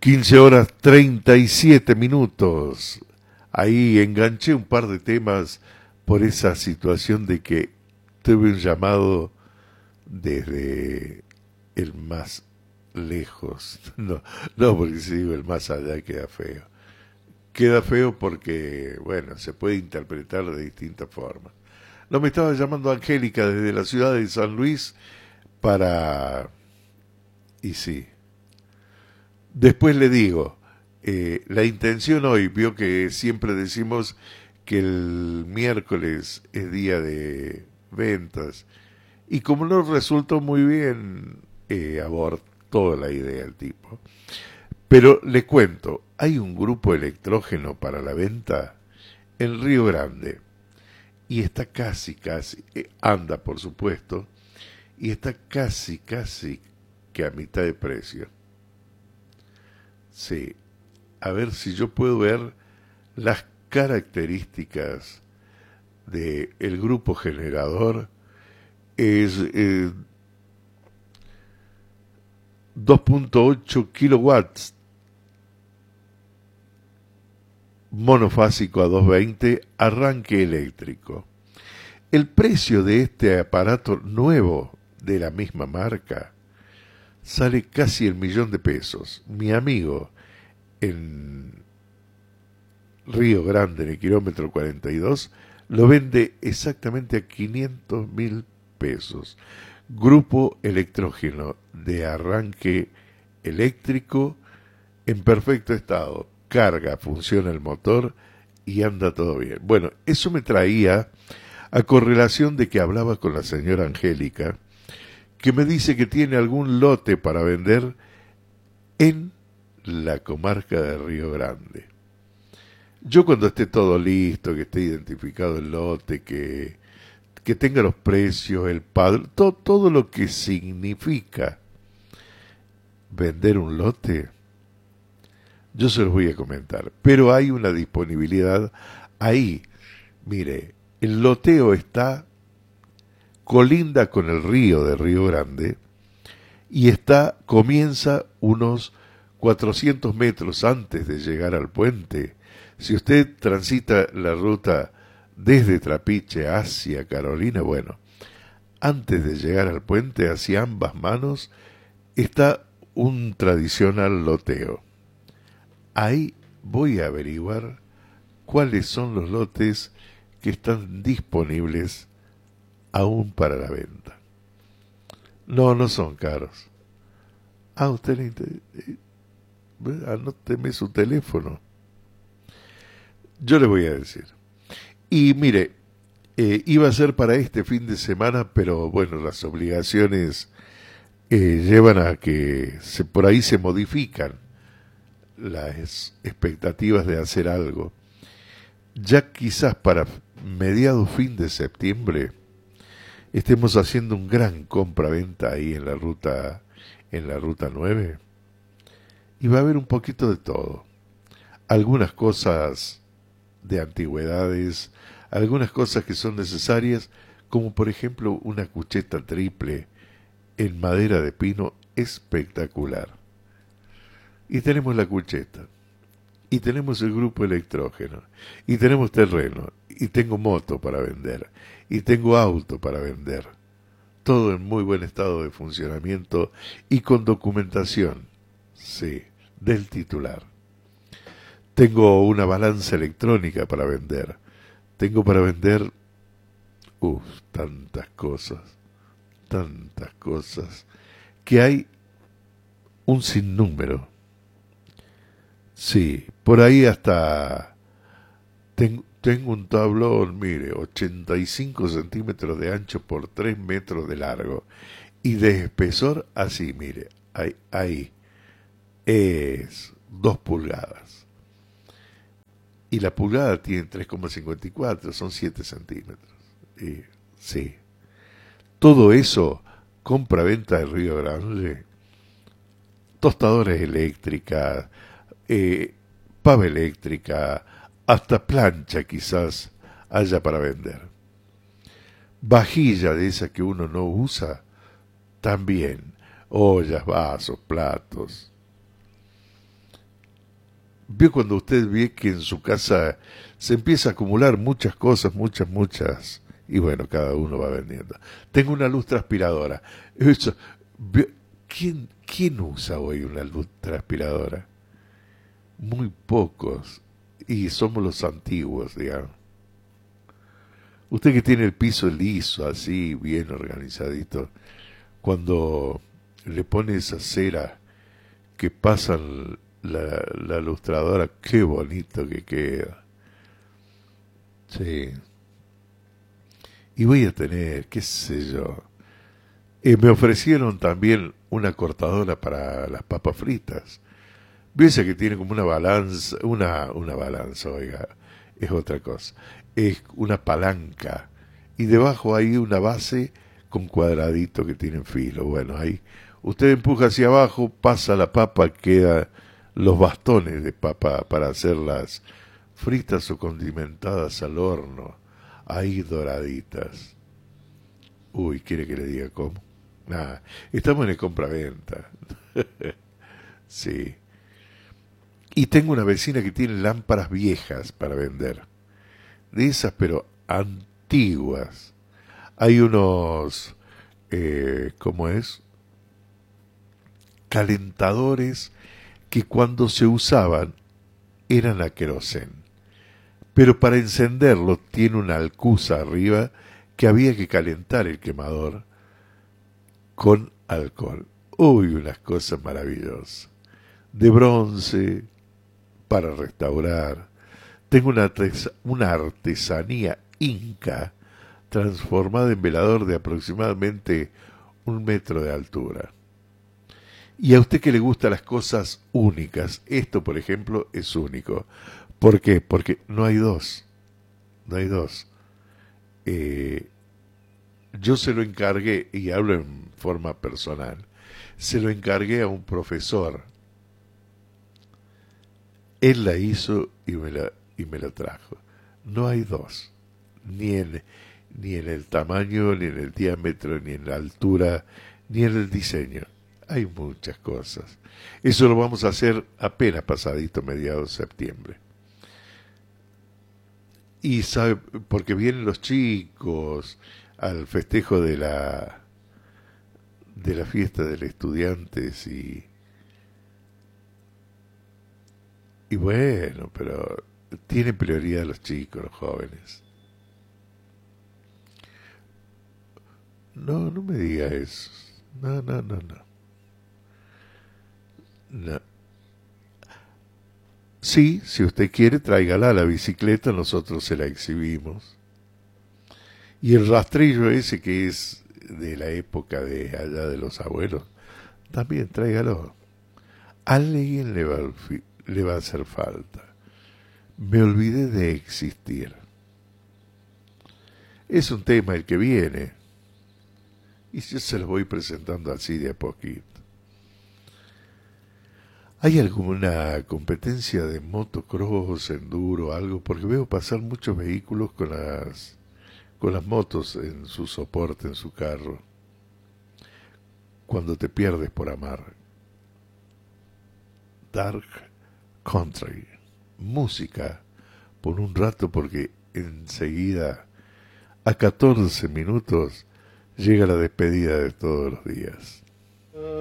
15:37. Ahí enganché un par de temas por esa situación de que tuve un llamado desde el más lejos. No, no porque si digo el más allá queda feo. Queda feo porque, bueno, se puede interpretar de distintas formas. No, me estaba llamando Angélica desde la ciudad de San Luis para... Y sí, después le digo, la intención hoy, vio que siempre decimos que el miércoles es día de ventas, y como no resultó muy bien, abortó la idea el tipo. Pero le cuento, hay un grupo electrógeno para la venta en Río Grande, y está casi, anda por supuesto, y está casi que a mitad de precio. Sí, a ver si yo puedo ver las características de el grupo generador. Es 2.8 kilowatts, monofásico a 220, arranque eléctrico. El precio de este aparato nuevo de la misma marca sale casi $1.000.000. Mi amigo en Río Grande, en el kilómetro 42, lo vende exactamente a $500.000. Grupo electrógeno de arranque eléctrico en perfecto estado. Carga, funciona el motor y anda todo bien. Bueno, eso me traía a correlación de que hablaba con la señora Angélica, que me dice que tiene algún lote para vender en la comarca de Río Grande. Yo cuando esté todo listo, que esté identificado el lote, que tenga los precios, el padrón, todo lo que significa vender un lote, yo se los voy a comentar. Pero hay una disponibilidad ahí. Mire, el loteo colinda con el río de Río Grande y comienza unos 400 metros antes de llegar al puente. Si usted transita la ruta desde Trapiche hacia Carolina, bueno, antes de llegar al puente, hacia ambas manos, está un tradicional loteo. Ahí voy a averiguar cuáles son los lotes que están disponibles aún para la venta. No, no son caros. Usted le anóteme su teléfono. Yo le voy a decir. Y mire, iba a ser para este fin de semana, pero bueno, las obligaciones llevan a que por ahí se modifican las expectativas de hacer algo. Ya quizás para mediados fin de septiembre estemos haciendo un gran compra-venta ahí en la ruta 9, y va a haber un poquito de todo. Algunas cosas de antigüedades, algunas cosas que son necesarias, como por ejemplo una cucheta triple en madera de pino espectacular. Y tenemos la cucheta, y tenemos el grupo electrógeno, y tenemos terreno, y tengo moto para vender, y tengo auto para vender. Todo en muy buen estado de funcionamiento y con documentación, sí, del titular. Tengo una balanza electrónica para vender. Tengo para vender, tantas cosas, que hay un sinnúmero. Sí, por ahí hasta tengo un tablón, mire, 85 centímetros de ancho por 3 metros de largo y de espesor así, mire, ahí es 2 pulgadas. Y la pulgada tiene 3,54, son 7 centímetros. Sí, todo eso, compra-venta de Río Grande, tostadoras eléctricas, pava eléctrica, hasta plancha quizás haya para vender. Vajilla de esa que uno no usa, también. Ollas, vasos, platos. vio cuando usted ve que en su casa se empieza a acumular muchas cosas, muchas, y bueno, cada uno va vendiendo. Tengo una luz transpiradora. Eso, ¿quién usa hoy una luz transpiradora? Muy pocos, y somos los antiguos, digamos. Usted que tiene el piso liso, así, bien organizadito, cuando le pone esa cera que pasa la lustradora, qué bonito que queda. Sí. Y voy a tener, qué sé yo. Me ofrecieron también una cortadora para las papas fritas. Piensa que tiene como una balanza, oiga, es otra cosa. Es una palanca. Y debajo hay una base con cuadradito que tienen filo. Bueno, ahí usted empuja hacia abajo, pasa la papa, queda los bastones de papa para hacerlas fritas o condimentadas al horno, ahí doraditas. Uy, ¿quiere que le diga cómo? Nada, estamos en el compraventa. Sí. Y tengo una vecina que tiene lámparas viejas para vender. De esas, pero antiguas. Hay unos, ¿cómo es? Calentadores que cuando se usaban eran a querosén. Pero para encenderlo tiene una alcuza arriba que había que calentar el quemador con alcohol. Uy, unas cosas maravillosas. De bronce, para restaurar. Tengo una artesanía inca transformada en velador de aproximadamente 1 metro de altura. Y a usted que le gustan las cosas únicas, esto por ejemplo es único. ¿Por qué? Porque no hay dos. No hay dos. Yo se lo encargué, y hablo en forma personal, se lo encargué a un profesor. Él la hizo y me la trajo. No hay dos. Ni en el tamaño, ni en el diámetro, ni en la altura, ni en el diseño. Hay muchas cosas. Eso lo vamos a hacer apenas pasadito mediados de septiembre. Y sabe, porque vienen los chicos al festejo de la fiesta del estudiantes y bueno, pero tiene prioridad los chicos, los jóvenes. No, no me diga eso. No, no, no, no. No. Sí, si usted quiere, tráigala a la bicicleta, nosotros se la exhibimos. Y el rastrillo ese que es de la época de allá de los abuelos, también tráigalo. A alguien le va a hacer falta. Me olvidé de existir. Es un tema el que viene. Y yo se lo voy presentando así de a poquito. ¿Hay alguna competencia de motocross, enduro, algo? Porque veo pasar muchos vehículos con las motos en su soporte, en su carro. Cuando te pierdes por amar. Dark Country. Música por un rato porque enseguida, a 14 minutos, llega la despedida de todos los días.